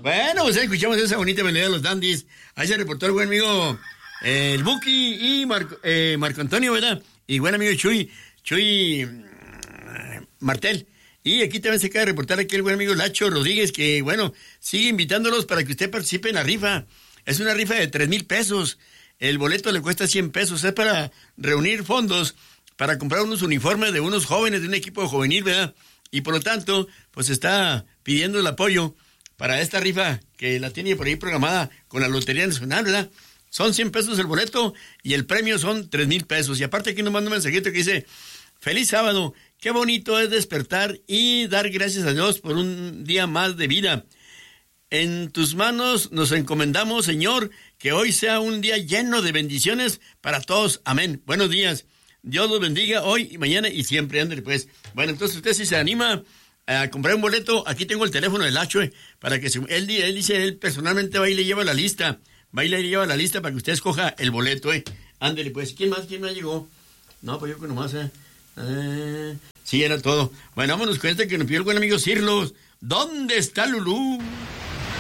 Bueno, pues escuchamos esa bonita melodía de los Dandies. Ahí se reportó el buen amigo el Buki y Marco Antonio, ¿verdad? Y buen amigo Chuy Martel. Y aquí también se acaba de reportar aquí el buen amigo Lacho Rodríguez, que bueno, sigue invitándolos para que usted participe en la rifa. Es una rifa de 3,000 pesos. El boleto le cuesta 100 pesos. Es para reunir fondos para comprar unos uniformes de unos jóvenes de un equipo juvenil, ¿verdad? Y por lo tanto, pues está pidiendo el apoyo para esta rifa que la tiene por ahí programada con la Lotería Nacional, ¿verdad? Son 100 pesos el boleto y el premio son 3,000 pesos. Y aparte aquí nos manda un mensajito que dice: feliz sábado, qué bonito es despertar y dar gracias a Dios por un día más de vida. En tus manos nos encomendamos, Señor, que hoy sea un día lleno de bendiciones para todos. Amén. Buenos días. Dios los bendiga hoy y mañana y siempre. Ándale, pues. Bueno, entonces usted si se anima a comprar un boleto, aquí tengo el teléfono del Lacho, para que él dice, él personalmente va y le lleva la lista. Va y le lleva la lista para que usted escoja el boleto, Ándale, pues. ¿Quién más llegó? No, pues yo que nomás, sí, era todo. Bueno, vámonos con este que nos pidió el buen amigo Cirlos. ¿Dónde está Lulú?